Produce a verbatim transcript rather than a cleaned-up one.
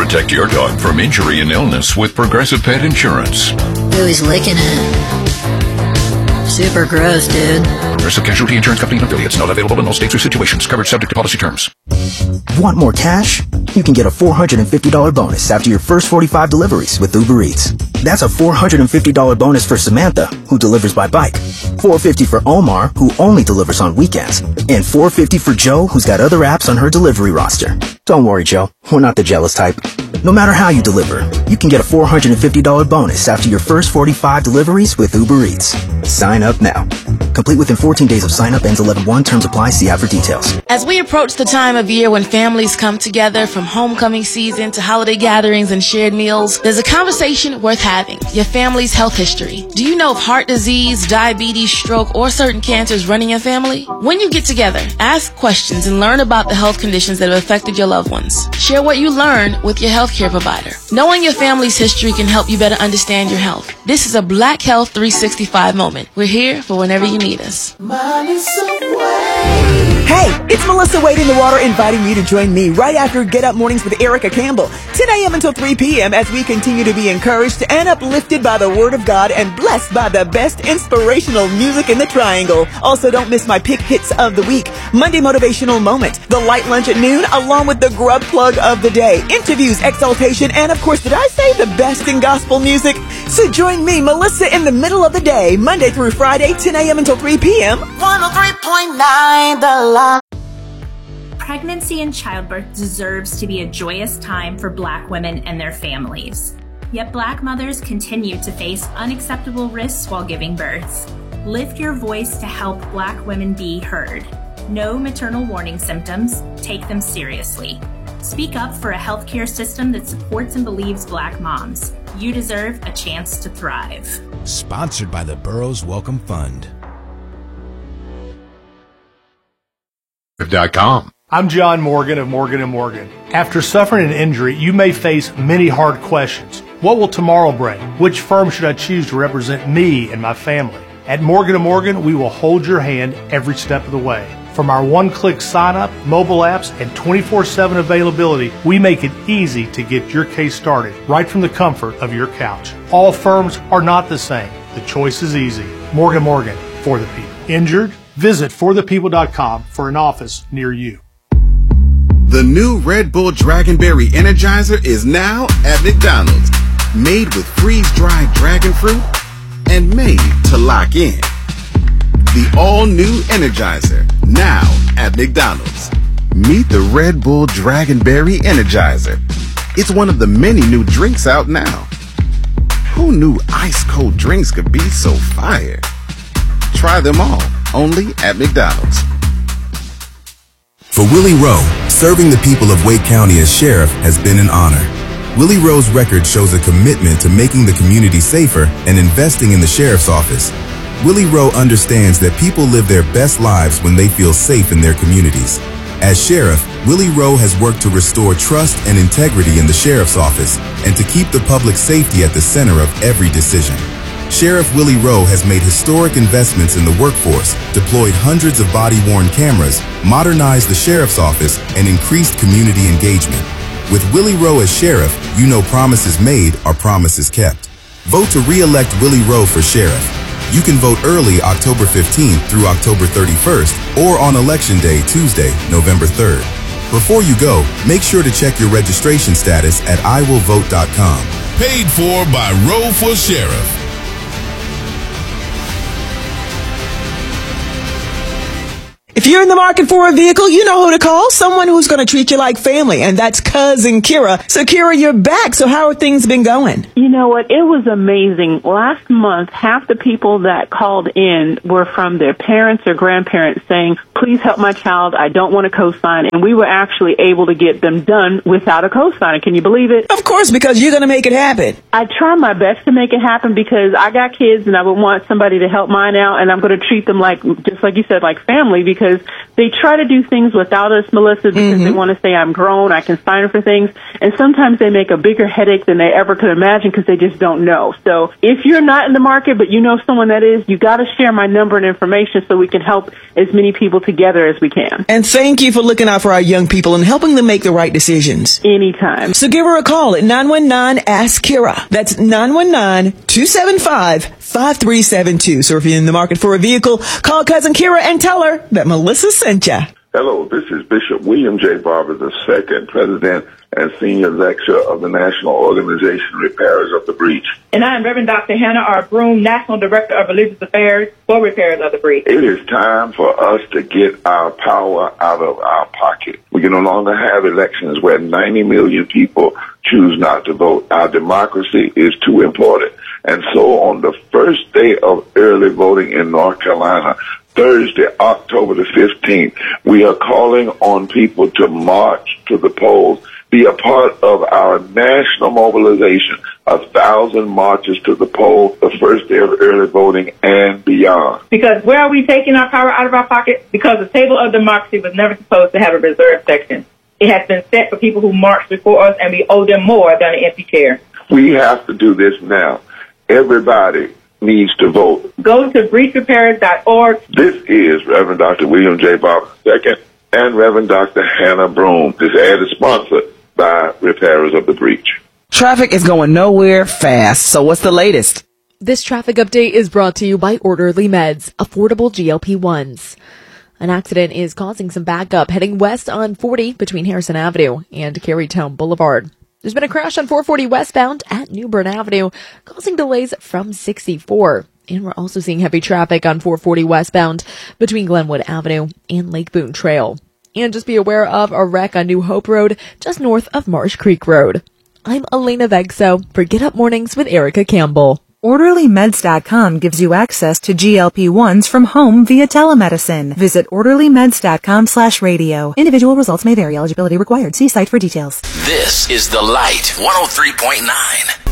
Protect your dog from injury and illness with Progressive Pet Insurance. Ooh, he's licking it. Super gross, dude. Progressive Casualty Insurance Company and affiliates. Not available in all states or situations. Coverage subject to policy terms. Want more cash? You can get a four hundred fifty dollars bonus after your first forty-five deliveries with Uber Eats. That's a four hundred fifty dollars bonus for Samantha, who delivers by bike, four hundred fifty dollars for Omar, who only delivers on weekends, and four hundred fifty dollars for Joe, who's got other apps on her delivery roster. Don't worry, Joe. We're not the jealous type. No matter how you deliver, you can get a four hundred fifty dollars bonus after your first forty-five deliveries with Uber Eats. Sign up now. Complete within fourteen days of sign up. Ends eleven one. Terms apply. See app for details. As we approach the time of year when families come together, from homecoming season to holiday gatherings and shared meals, there's a conversation worth having: your family's health history. Do you know if heart disease, diabetes, stroke, or certain cancers run in your family? When you get together, ask questions and learn about the health conditions that have affected your loved ones. Share what you learn with your healthcare provider. Knowing your family's history can help you better understand your health. This is a Black Health three sixty-five moment. We're here for whenever you need us. Hey, it's Melissa Wade in the Water, inviting you to join me right after Get Up Mornings with Erica Campbell, ten a.m. until three p.m. as we continue to be encouraged and uplifted by the Word of God and blessed by the best inspirational music in the Triangle. Also, don't miss my pick hits of the week, Monday Motivational Moment, the Light Lunch at noon, along with the Grub Plug of the day, interviews, exaltation, and of course, did I say the best in gospel music? So join me, Melissa, in the middle of the day, Monday through Friday, ten a.m. until three p.m. one oh three point nine The Lot. Pregnancy and childbirth deserves to be a joyous time for Black women and their families. Yet Black mothers continue to face unacceptable risks while giving birth. Lift your voice to help Black women be heard. Know maternal warning symptoms. Take them seriously. Speak up for a healthcare system that supports and believes Black moms. You deserve a chance to thrive. Sponsored by the Burroughs Welcome Fund. dot com. I'm John Morgan of Morgan and Morgan. After suffering an injury, you may face many hard questions. What will tomorrow bring? Which firm should I choose to represent me and my family? At Morgan and Morgan, we will hold your hand every step of the way. From our one-click sign-up, mobile apps, and twenty-four seven availability, we make it easy to get your case started right from the comfort of your couch. All firms are not the same. The choice is easy. Morgan and Morgan, for the people. Injured? Visit for the people dot com for an office near you. The new Red Bull Dragonberry Energizer is now at McDonald's. Made with freeze-dried dragon fruit and made to lock in. The all-new Energizer, now at McDonald's. Meet the Red Bull Dragonberry Energizer. It's one of the many new drinks out now. Who knew ice-cold drinks could be so fire? Try them all, only at McDonald's. For Willie Rowe, serving the people of Wake County as sheriff has been an honor. Willie Rowe's record shows a commitment to making the community safer and investing in the sheriff's office. Willie Rowe understands that people live their best lives when they feel safe in their communities. As sheriff, Willie Rowe has worked to restore trust and integrity in the sheriff's office and to keep the public safety at the center of every decision. Sheriff Willie Rowe has made historic investments in the workforce, deployed hundreds of body-worn cameras, modernized the sheriff's office, and increased community engagement. With Willie Rowe as sheriff, you know promises made are promises kept. Vote to re-elect Willie Rowe for sheriff. You can vote early October fifteenth through October thirty-first or on Election Day, Tuesday, November third. Before you go, make sure to check your registration status at I will vote dot com. Paid for by Rowe for Sheriff. If you're in the market for a vehicle, you know who to call. Someone who's going to treat you like family, and that's Cousin Kira. So, Kira, you're back. So how have things been going? You know what? It was amazing. Last month, half the people that called in were from their parents or grandparents saying, please help my child. I don't want a cosign. And we were actually able to get them done without a cosign. Can you believe it? Of course, because you're going to make it happen. I try my best to make it happen because I got kids and I would want somebody to help mine out, and I'm going to treat them like, just like you said, like family, because because they try to do things without us, Melissa, because mm-hmm. they want to say, I'm grown, I can sign up for things. And sometimes they make a bigger headache than they ever could imagine because they just don't know. So if you're not in the market, but you know someone that is, you got to share my number and information so we can help as many people together as we can. And thank you for looking out for our young people and helping them make the right decisions. Anytime. So give her a call at nine one nine, ask Kira. That's nine one nine, two seven five, five three seven two. So if you're in the market for a vehicle, call Cousin Kira and tell her that Melissa sent you. Hello, this is Bishop William J. Barber the second, President and Senior Lecturer of the National Organization Repairers of the Breach. And I am Reverend Doctor Hannah R. Broom, National Director of Religious Affairs for Repairers of the Breach. It is time for us to get our power out of our pocket. We can no longer have elections where ninety million people choose not to vote. Our democracy is too important. And so on the first day of early voting in North Carolina, Thursday, October the fifteenth, we are calling on people to march to the polls, be a part of our national mobilization, a thousand marches to the polls the first day of early voting and beyond. Because where are we taking our power out of our pocket? Because the table of democracy was never supposed to have a reserve section. It has been set for people who marched before us, and we owe them more than an empty chair. We have to do this now. Everybody needs to vote. Go to breach repairers dot org. This is Reverend Doctor William J. Barber the second and Reverend Doctor Hannah Broom. This ad is sponsored by Repairers of the Breach. Traffic is going nowhere fast, so what's the latest? This traffic update is brought to you by Orderly Meds, affordable G L P ones. An accident is causing some backup heading west on forty between Harrison Avenue and Carytown Boulevard. There's been a crash on four forty westbound at New Bern Avenue, causing delays from sixty-four. And we're also seeing heavy traffic on four forty westbound between Glenwood Avenue and Lake Boone Trail. And just be aware of a wreck on New Hope Road, just north of Marsh Creek Road. I'm Elena Vegso for Get Up Mornings with Erica Campbell. Orderly Meds dot com gives you access to G L P ones from home via telemedicine. Visit Orderly Meds dot com slash radio. Individual results may vary. Eligibility required. See site for details. This is The Light, one oh three point nine.